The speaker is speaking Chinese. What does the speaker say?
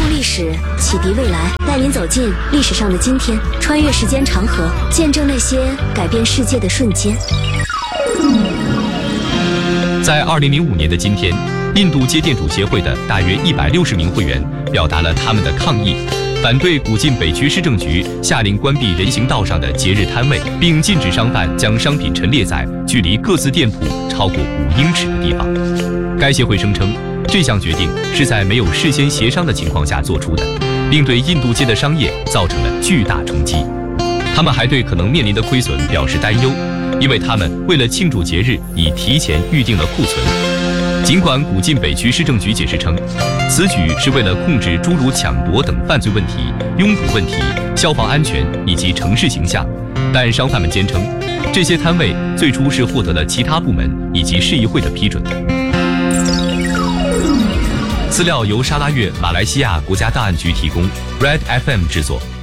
历史，启迪未来，带您走进历史上的今天，穿越时间长河，见证那些改变世界的瞬间。 在2005年的今天，印度街店主协会的大约160名会员表达了他们的抗议，反对古晋北区市政局下令关闭人行道上的节日摊位，并禁止商贩将商品陈列在距离各自店铺超过5英尺的地方。该协会声称，这项决定是在没有事先协商的情况下做出的，并对印度街的商业造成了巨大冲击。他们还对可能面临的亏损表示担忧，因为他们为了庆祝节日已提前预定了库存。尽管古晋北区市政局解释称，此举是为了控制诸如抢夺等犯罪问题、拥堵问题、消防安全以及城市形象，但商贩们坚称，这些摊位最初是获得了其他部门以及市议会的批准的。资料由沙拉越马来西亚国家档案局提供 ，Red FM 制作。